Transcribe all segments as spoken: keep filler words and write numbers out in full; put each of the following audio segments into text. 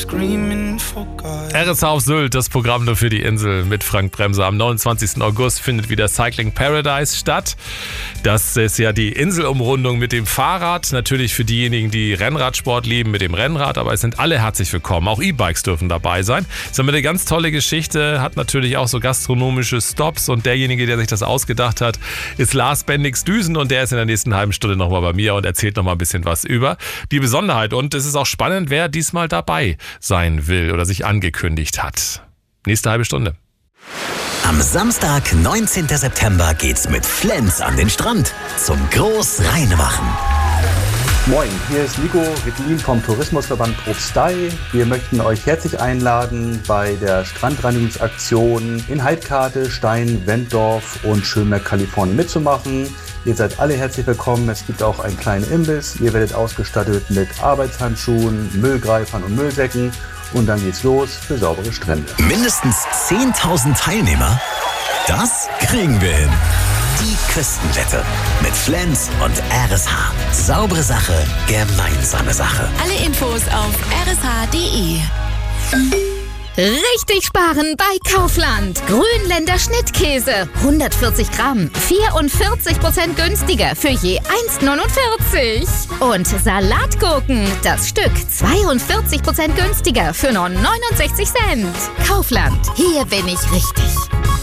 R S H auf Sylt, das Programm nur für die Insel mit Frank Bremser. Am neunundzwanzigsten August findet wieder Cycling Paradise statt. Das ist ja die Inselumrundung mit dem Fahrrad. Natürlich für diejenigen, die Rennradsport lieben, mit dem Rennrad. Aber es sind alle herzlich willkommen. Auch E-Bikes dürfen dabei sein. Das ist eine ganz tolle Geschichte. Hat natürlich auch so gastronomische Stops. Und derjenige, der sich das ausgedacht hat, ist Lars Bendix-Düsen. Und der ist in der nächsten halben Stunde nochmal bei mir und erzählt nochmal ein bisschen was über die Besonderheit. Und es ist auch spannend, wer diesmal dabei sein will oder sich angekündigt hat. Nächste halbe Stunde. Am Samstag, neunzehnten September, geht's mit Flens an den Strand zum Großreinemachen. Moin, hier ist Nico Rittlin vom Tourismusverband Propstei. Wir möchten euch herzlich einladen, bei der Strandreinigungsaktion in Heidkate, Stein, Wenddorf und Schönberg, Kalifornien mitzumachen. Ihr seid alle herzlich willkommen. Es gibt auch einen kleinen Imbiss. Ihr werdet ausgestattet mit Arbeitshandschuhen, Müllgreifern und Müllsäcken. Und dann geht's los für saubere Strände. Mindestens zehntausend Teilnehmer? Das kriegen wir hin. Die Küstenwette mit Flens und R S H. Saubere Sache, gemeinsame Sache. Alle Infos auf r s h punkt d e. Richtig sparen bei Kaufland. Grünländer Schnittkäse. hundertvierzig Gramm. vierundvierzig Prozent günstiger für je eins neunundvierzig. Und Salatgurken. Das Stück zweiundvierzig Prozent günstiger für nur neunundsechzig Cent. Kaufland. Hier bin ich richtig.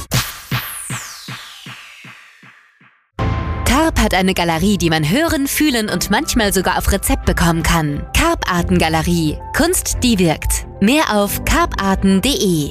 Carp hat eine Galerie, die man hören, fühlen und manchmal sogar auf Rezept bekommen kann. Carp-Arten-Galerie. Kunst, die wirkt. Mehr auf carparten punkt d e.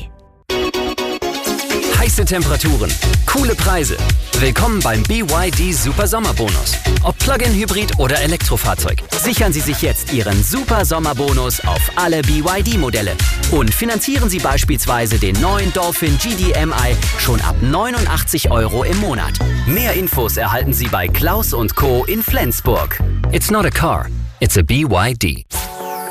Heiße Temperaturen, coole Preise. Willkommen beim B Y D Super Sommerbonus. Ob Plug-in-Hybrid oder Elektrofahrzeug, sichern Sie sich jetzt Ihren Super Sommerbonus auf alle B Y D-Modelle und finanzieren Sie beispielsweise den neuen Dolphin G D M I schon ab neunundachtzig Euro im Monat. Mehr Infos erhalten Sie bei Klaus und Co. in Flensburg. It's not a car, it's a B Y D.